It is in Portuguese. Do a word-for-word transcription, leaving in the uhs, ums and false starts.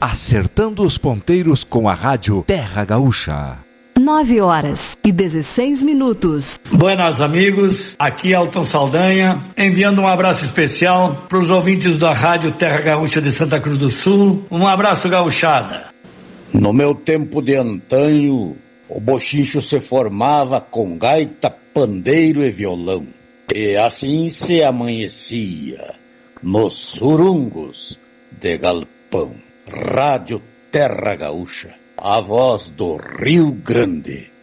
acertando os ponteiros com a rádio Terra Gaúcha. Nove horas e dezesseis minutos. Buenas amigos, aqui é Elton Saldanha, enviando um abraço especial para os ouvintes da rádio Terra Gaúcha de Santa Cruz do Sul. Um abraço, gauchada. No meu tempo de antanho, o bochincho se formava com gaita, pandeiro e violão. E assim se amanhecia nos surungos de galpão. Rádio Terra Gaúcha, a voz do Rio Grande.